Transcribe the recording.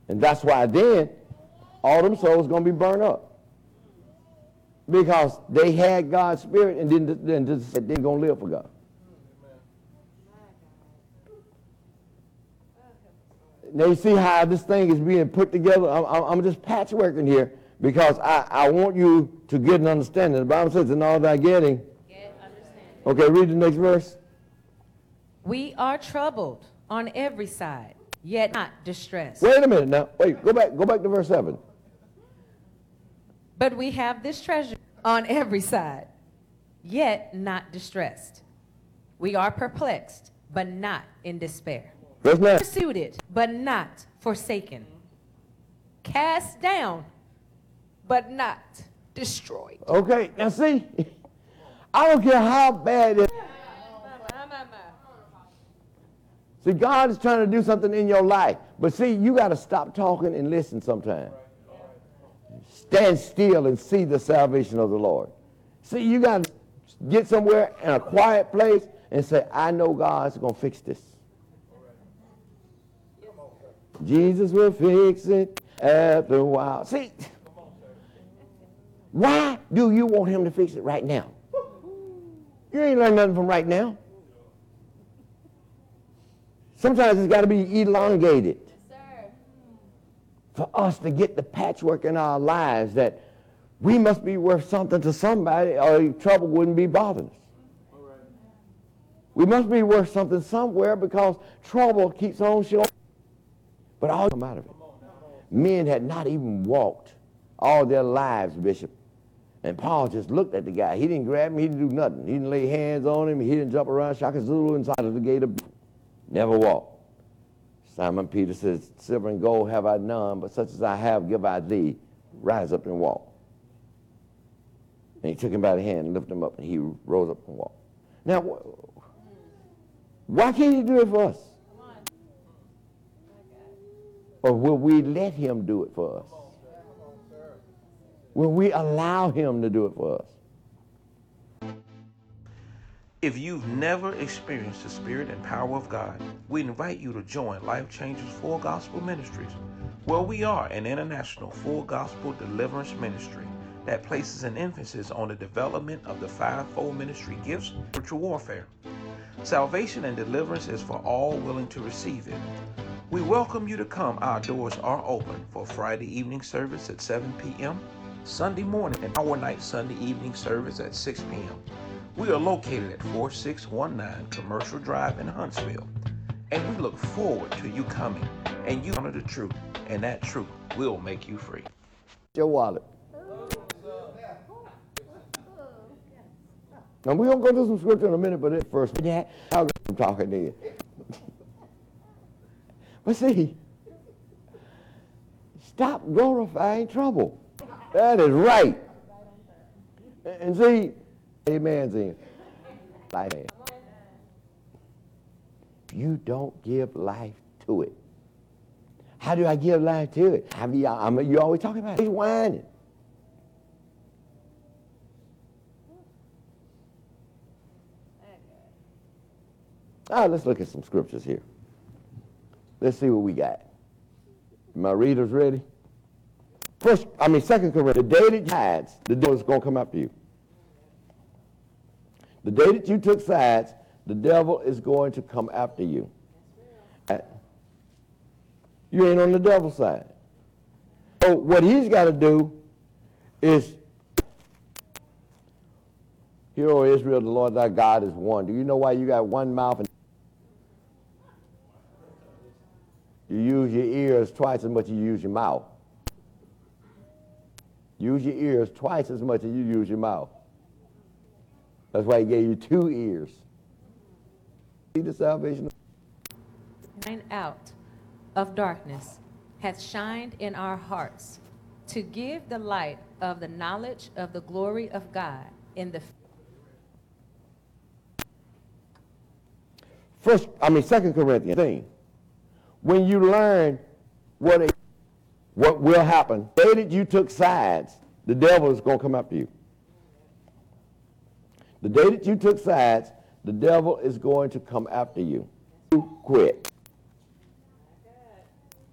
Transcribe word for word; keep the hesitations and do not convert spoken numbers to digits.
And that's why then all them souls going to be burned up. Because they had God's spirit and then, then just said they're going to live for God. Now you see how this thing is being put together. I'm, I'm just patchworking here because I, I want you to get an understanding. The Bible says, in all thy getting. Get understanding. Okay, read the next verse. We are troubled on every side, yet not distressed. Wait a minute now. Wait, go back, go back to verse seven. But we have this treasure on every side, yet not distressed. We are perplexed, but not in despair. Verse nine. Persecuted, but not forsaken. Cast down, but not destroyed. Okay, now see, I don't care how bad it is. See, God is trying to do something in your life. But see, you got to stop talking and listen sometime. Stand still and see the salvation of the Lord. See, you got to get somewhere in a quiet place and say, I know God's going to fix this. Jesus will fix it after a while. See, why do you want him to fix it right now? You ain't learned nothing from right now. Sometimes it's got to be elongated. Yes, sir. For us to get the patchwork in our lives that we must be worth something to somebody or trouble wouldn't be bothering us. We must be worth something somewhere because trouble keeps on showing. But all come out of it. Men had not even walked all their lives, Bishop. And Paul just looked at the guy. He didn't grab him. He didn't do nothing. He didn't lay hands on him. He didn't jump around Shaka Zulu inside of the gate of... Never walked. Simon Peter says, silver and gold have I none, but such as I have give I thee. Rise up and walk. And he took him by the hand and lifted him up, and he rose up and walked. Now, why can't he do it for us? Or will we let him do it for us? Will we allow him to do it for us? If you've never experienced the Spirit and power of God, we invite you to join Life Changers Full Gospel Ministries, where we are an international full gospel deliverance ministry that places an emphasis on the development of the fivefold ministry gifts of spiritual warfare. Salvation and deliverance is for all willing to receive it. We welcome you to come. Our doors are open for Friday evening service at seven p.m., Sunday morning and our night Sunday evening service at six p.m. We are located at four six one nine Commercial Drive in Huntsville, and we look forward to you coming and you honor the truth, and that truth will make you free. Your wallet. Now we're going to go through some scripture in a minute, but at first, yeah, I'll I'm talking to you. But see, stop glorifying trouble. That is right. And see, amen, Zine. Life. You don't give life to it. How do I give life to it? I mean, I'm, you always talking about it. He's whining. Ah, let's look at some scriptures here. Let's see what we got. My readers ready? First, I mean, Second Corinthians, the day that you hides, the devil is going to come after you. The day that you took sides, the devil is going to come after you. You ain't on the devil's side. So what he's got to do is, hear, O Israel, the Lord thy God is one. Do you know why you got one mouth and you use your ears twice as much as you use your mouth? Use your ears twice as much as you use your mouth. That's why he gave you two ears. See the salvation? Shine out of darkness hath shined in our hearts to give the light of the knowledge of the glory of God in the First, I mean, Second Corinthians thing. When you learn what a, what will happen, the day that you took sides, the devil is going to come after you. The day that you took sides, the devil is going to come after you. You quit.